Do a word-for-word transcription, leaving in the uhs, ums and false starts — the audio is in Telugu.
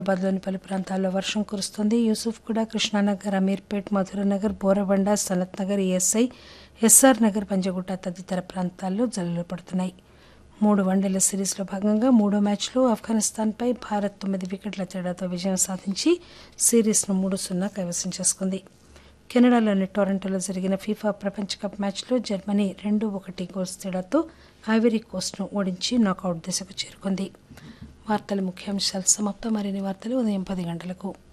హైదరాబాద్లోని పలు ప్రాంతాల్లో వర్షం కురుస్తోంది. యూసుఫ్గూడ, కృష్ణానగర్, అమీర్పేట్, మధురానగర్, బోరబండ, సనత్ నగర్, ఈఎస్ఐ, ఎస్ఆర్ నగర్, పంజగుట్ట తదితర ప్రాంతాల్లో జల్లులు పడుతున్నాయి. మూడు వన్డేల సిరీస్లో భాగంగా మూడో మ్యాచ్లో ఆఫ్ఘనిస్తాన్పై భారత్ తొమ్మిది వికెట్ల తేడాతో విజయం సాధించి సిరీస్ను మూడు సున్నా కైవసం చేసుకుంది. కెనడాలోని టొరంటోలో జరిగిన ఫీఫా ప్రపంచ కప్ మ్యాచ్లో జర్మనీ రెండు ఒకటి గోల్స్ తేడాతో ఐవరీ కోస్ట్ను ఓడించి నాకౌట్ దశకు చేరుకుంది. వార్తల ముఖ్యాంశాలు సమాప్తం. మరిన్ని వార్తలు ఉదయం పది గంటలకు.